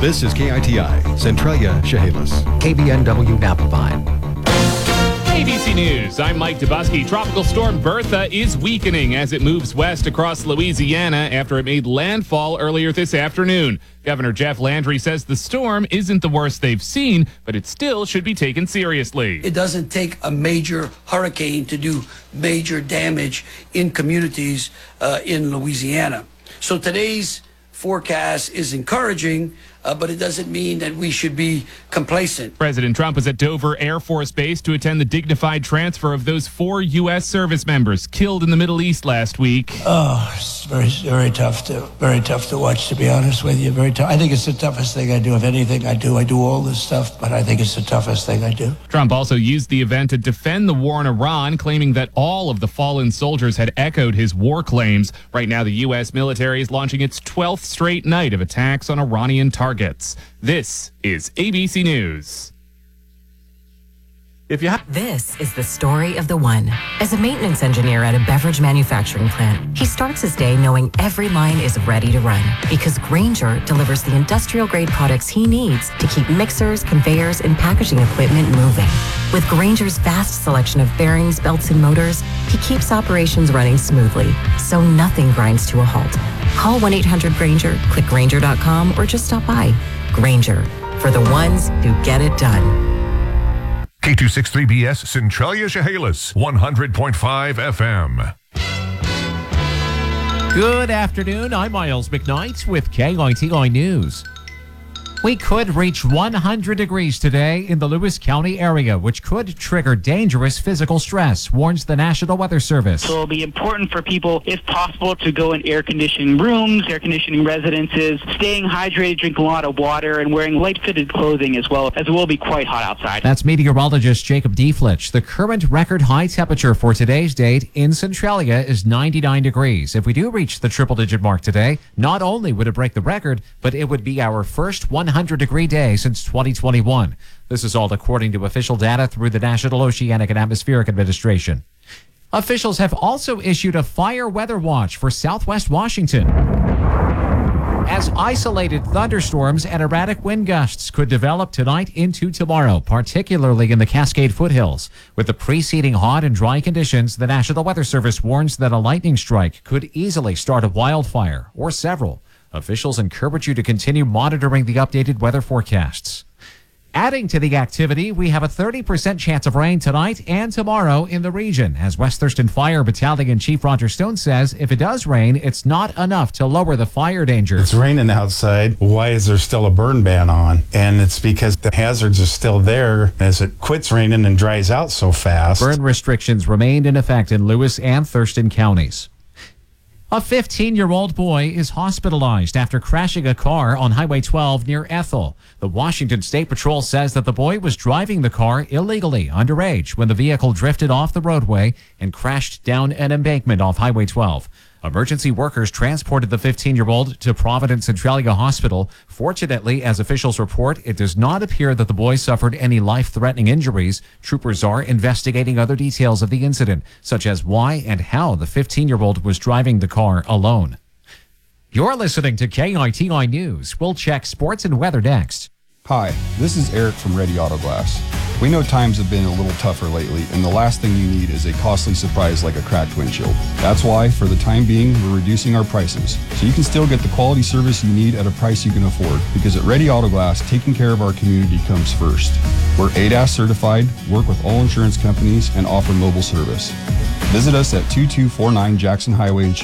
This is KITI, Centralia, Chehalis. KBNW Napa Vine. ABC News, I'm Mike Dubusky. Tropical storm Bertha is weakening as it moves west across Louisiana after it made landfall earlier this afternoon. Governor Jeff Landry says the storm isn't the worst they've seen, but it still should be taken seriously. It doesn't take a major hurricane to do major damage in communities in Louisiana. So today's forecast is encouraging, but it doesn't mean that we should be complacent. President Trump was at Dover Air Force Base to attend the dignified transfer of those 4 U.S. service members killed in the Middle East last week. Oh, it's very tough to watch, to be honest with you. Very tough. I think it's the toughest thing I do. If anything I do all this stuff, but I think it's the toughest thing I do. Trump also used the event to defend the war in Iran, claiming that all of the fallen soldiers had echoed his war claims. Right now, the U.S. military is launching its 12th straight night of attacks on Iranian targets. This is ABC News. This is the story of the one. As a maintenance engineer at a beverage manufacturing plant, he starts his day knowing every line is ready to run because Grainger delivers the industrial-grade products he needs to keep mixers, conveyors, and packaging equipment moving. With Grainger's vast selection of bearings, belts, and motors, he keeps operations running smoothly, so nothing grinds to a halt. Call 1-800-GRAINGER, click Grainger.com, or just stop by. Grainger, for the ones who get it done. K263BS Centralia, Chehalis, 100.5 FM. Good afternoon. I'm Miles McKnight with KITI News. We could reach 100 degrees today in the Lewis County area, which could trigger dangerous physical stress, warns the National Weather Service. So it'll be important for people, if possible, to go in air-conditioning rooms, air-conditioning residences, staying hydrated, drinking a lot of water, and wearing light-fitted clothing as well, as it will be quite hot outside. That's meteorologist Jacob Deflitch. The current record high temperature for today's date in Centralia is 99 degrees. If we do reach the triple-digit mark today, not only would it break the record, but it would be our first 100-degree day since 2021. This is all according to official data through the National Oceanic and Atmospheric Administration. Officials have also issued a fire weather watch for southwest Washington, as isolated thunderstorms and erratic wind gusts could develop tonight into tomorrow, particularly in the Cascade foothills. With the preceding hot and dry conditions, the National Weather Service warns that a lightning strike could easily start a wildfire or several. Officials encourage you to continue monitoring the updated weather forecasts. Adding to the activity, we have a 30% chance of rain tonight and tomorrow in the region. As West Thurston Fire Battalion Chief Roger Stone says, if it does rain, it's not enough to lower the fire danger. It's raining outside. Why is there still a burn ban on? And it's because the hazards are still there as it quits raining and dries out so fast. Burn restrictions remained in effect in Lewis and Thurston counties. A 15-year-old boy is hospitalized after crashing a car on Highway 12 near Ethel. The Washington State Patrol says that the boy was driving the car illegally underage when the vehicle drifted off the roadway and crashed down an embankment off Highway 12. Emergency workers transported the 15-year-old to Providence Centralia Hospital. Fortunately, as officials report, it does not appear that the boy suffered any life-threatening injuries. Troopers are investigating other details of the incident, such as why and how the 15-year-old was driving the car alone. You're listening to KITI News. We'll check sports and weather next. Hi, this is Eric from Ready Auto Glass. We know times have been a little tougher lately, and the last thing you need is a costly surprise like a cracked windshield. That's why, for the time being, we're reducing our prices, so you can still get the quality service you need at a price you can afford. Because at Ready Auto Glass, taking care of our community comes first. We're ADAS certified, work with all insurance companies, and offer mobile service. Visit us at 2249 Jackson Highway in